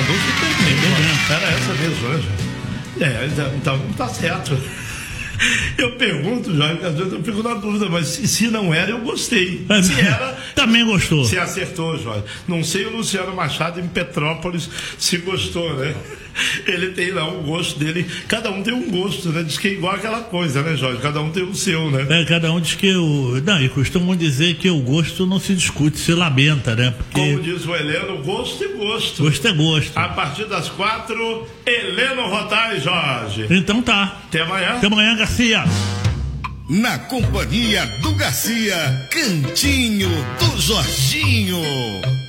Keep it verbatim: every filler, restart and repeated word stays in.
mandou super bem. Era essa mesmo, né, Jorge? É, então tá certo. Eu pergunto, Jorge, às vezes eu fico na dúvida, mas se, se não era, eu gostei. Se era, também gostou. Se acertou, Jorge. Não sei o Luciano Machado em Petrópolis se gostou, né? Ele tem lá o gosto dele. Cada um tem um gosto, né? Diz que é igual aquela coisa, né, Jorge? Cada um tem o seu, né? É, cada um diz que o. Não, e costumam dizer que o gosto não se discute, se lamenta, né? Porque... Como diz o Heleno, gosto é gosto. Gosto é gosto. A partir das quatro, Heleno Rotai, Jorge. Então tá. Até amanhã. Até amanhã, Garcia. Na companhia do Garcia, Cantinho do Jorginho.